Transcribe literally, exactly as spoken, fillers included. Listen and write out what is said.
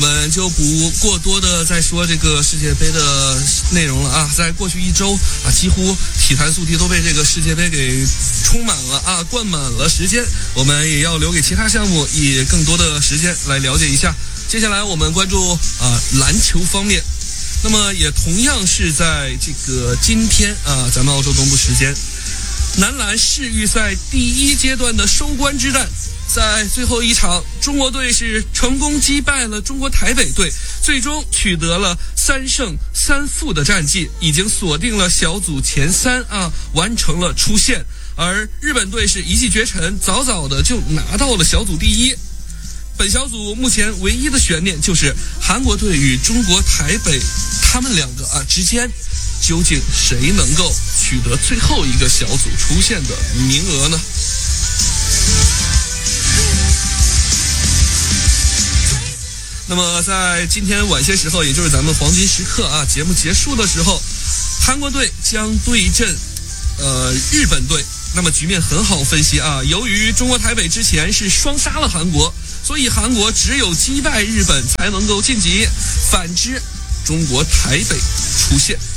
我们就不过多的再说这个世界杯的内容了啊！在过去一周啊，几乎体坛速递都被这个世界杯给充满了啊，灌满了时间。我们也要留给其他项目以更多的时间来了解一下。接下来我们关注啊篮球方面，那么也同样是在这个今天啊，咱们澳洲东部时间，男篮世预赛第一阶段的收官之战。在最后一场，中国队是成功击败了中国台北队，最终取得了三胜三负的战绩，已经锁定了小组前三啊，完成了出线。而日本队是一骑绝尘，早早的就拿到了小组第一。本小组目前唯一的悬念就是韩国队与中国台北他们两个啊之间，究竟谁能够取得最后一个小组出线的名额呢？那么在今天晚些时候，也就是咱们黄金时刻啊，节目结束的时候，韩国队将对阵呃日本队。那么局面很好分析啊，由于中国台北之前是双杀了韩国，所以韩国只有击败日本才能够晋级，反之中国台北出线。